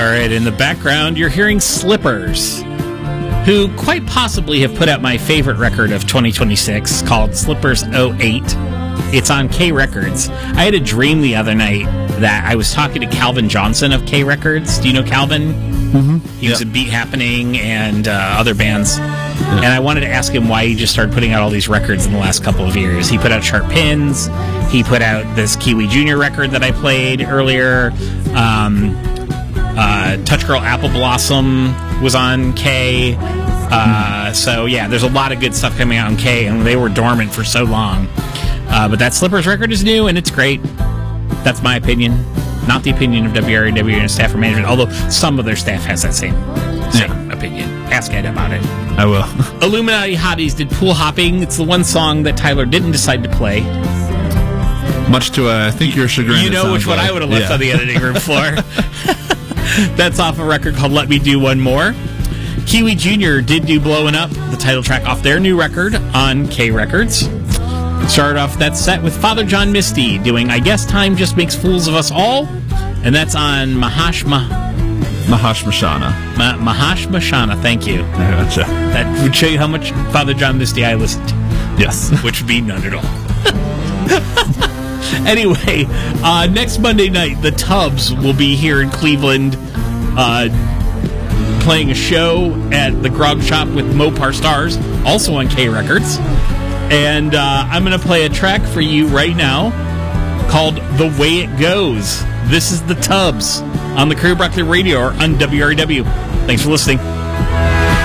All right, in the background, you're hearing Slippers, who quite possibly have put out my favorite record of 2026 called Slippers 08. It's on K Records. I had a dream the other night that I was talking to Calvin Johnson of K Records. Do you know Calvin? Mm-hmm. He was in Beat Happening and other bands. Yeah. And I wanted to ask him why he just started putting out all these records in the last couple of years. He put out Sharp Pins. He put out this Kiwi Jr. record that I played earlier. Touch Girl Apple Blossom was on K. So, yeah, there's a lot of good stuff coming out on K, and they were dormant for so long. But that Slippers record is new, and it's great. That's my opinion. Not the opinion of WRAW and staff or management, although some of their staff has that same opinion. Ask Ed about it. I will. Illuminati Hotties did Pool Hopping. It's the one song that Tyler didn't decide to play. Much to, I think, your chagrin. You know which one I would have left on the editing room floor. That's off a record called Let Me Do One More. Kiwi Jr. did do Blowin' Up, the title track off their new record on K Records. Started off that set with Father John Misty doing I Guess Time Just Makes Fools of Us All, and that's on Mahash Mashana. Mahash Mashana, thank you. I gotcha. That would show you how much Father John Misty I listened to. Yes. Which would be none at all. Anyway, next Monday night, the Tubbs will be here in Cleveland playing a show at the Grog Shop with Mopar Stars, also on K Records. And I'm going to play a track for you right now called The Way It Goes. This is the Tubbs on the Career Broccoli Radio or on WRAW. Thanks for listening.